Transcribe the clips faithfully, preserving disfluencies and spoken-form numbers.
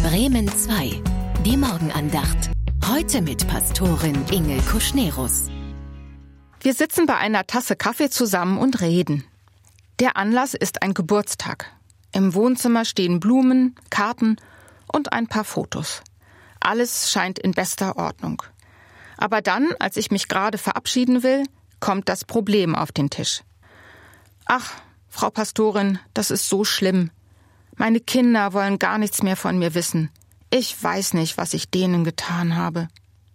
Bremen zwei. Die Morgenandacht. Heute mit Pastorin Inge Kuschnerus. Wir sitzen bei einer Tasse Kaffee zusammen und reden. Der Anlass ist ein Geburtstag. Im Wohnzimmer stehen Blumen, Karten und ein paar Fotos. Alles scheint in bester Ordnung. Aber dann, als ich mich gerade verabschieden will, kommt das Problem auf den Tisch. Ach, Frau Pastorin, das ist so schlimm. Meine Kinder wollen gar nichts mehr von mir wissen. Ich weiß nicht, was ich denen getan habe.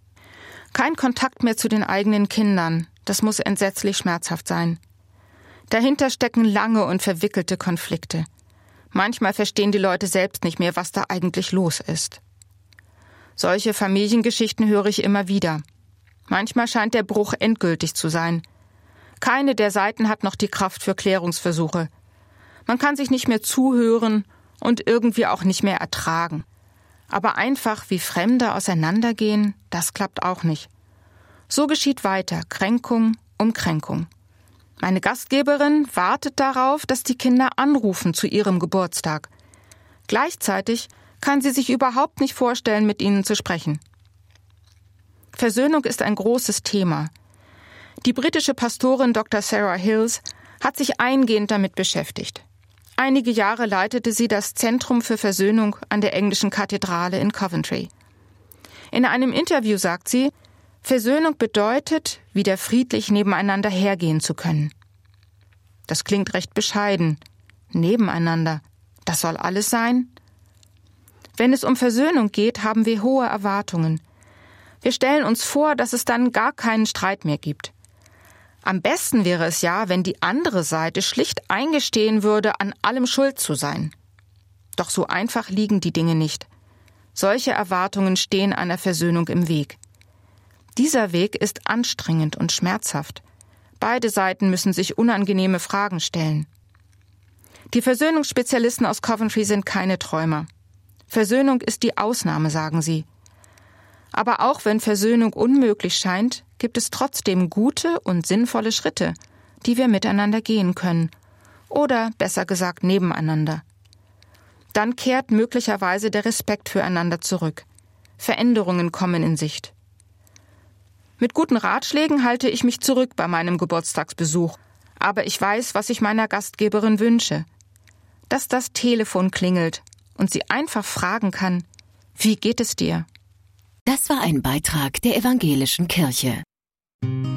Kein Kontakt mehr zu den eigenen Kindern. Das muss entsetzlich schmerzhaft sein. Dahinter stecken lange und verwickelte Konflikte. Manchmal verstehen die Leute selbst nicht mehr, was da eigentlich los ist. Solche Familiengeschichten höre ich immer wieder. Manchmal scheint der Bruch endgültig zu sein. Keine der Seiten hat noch die Kraft für Klärungsversuche. Man kann sich nicht mehr zuhören und irgendwie auch nicht mehr ertragen. Aber einfach wie Fremde auseinandergehen, das klappt auch nicht. So geschieht weiter Kränkung um Kränkung. Meine Gastgeberin wartet darauf, dass die Kinder anrufen zu ihrem Geburtstag. Gleichzeitig kann sie sich überhaupt nicht vorstellen, mit ihnen zu sprechen. Versöhnung ist ein großes Thema. Die britische Pastorin Doktor Sarah Hills hat sich eingehend damit beschäftigt. Einige Jahre leitete sie das Zentrum für Versöhnung an der englischen Kathedrale in Coventry. In einem Interview sagt sie, Versöhnung bedeutet, wieder friedlich nebeneinander hergehen zu können. Das klingt recht bescheiden. Nebeneinander. Das soll alles sein? Wenn es um Versöhnung geht, haben wir hohe Erwartungen. Wir stellen uns vor, dass es dann gar keinen Streit mehr gibt. Am besten wäre es ja, wenn die andere Seite schlicht eingestehen würde, an allem schuld zu sein. Doch so einfach liegen die Dinge nicht. Solche Erwartungen stehen einer Versöhnung im Weg. Dieser Weg ist anstrengend und schmerzhaft. Beide Seiten müssen sich unangenehme Fragen stellen. Die Versöhnungsspezialisten aus Coventry sind keine Träumer. Versöhnung ist die Ausnahme, sagen sie. Aber auch wenn Versöhnung unmöglich scheint, gibt es trotzdem gute und sinnvolle Schritte, die wir miteinander gehen können. Oder besser gesagt nebeneinander. Dann kehrt möglicherweise der Respekt füreinander zurück. Veränderungen kommen in Sicht. Mit guten Ratschlägen halte ich mich zurück bei meinem Geburtstagsbesuch. Aber ich weiß, was ich meiner Gastgeberin wünsche. Dass das Telefon klingelt und sie einfach fragen kann, wie geht es dir? Das war ein Beitrag der Evangelischen Kirche.